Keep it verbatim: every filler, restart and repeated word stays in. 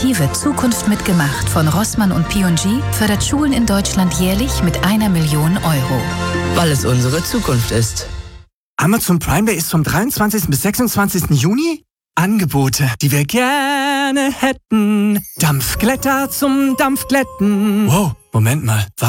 Initiative Zukunft mitgemacht von Rossmann und P und G fördert Schulen in Deutschland jährlich mit einer Million Euro. Weil es unsere Zukunft ist. Amazon Prime Day ist vom dreiundzwanzigsten bis sechsundzwanzigsten Juni. Angebote, die wir gerne hätten. Dampfglätter zum Dampfglätten. Wow, Moment mal.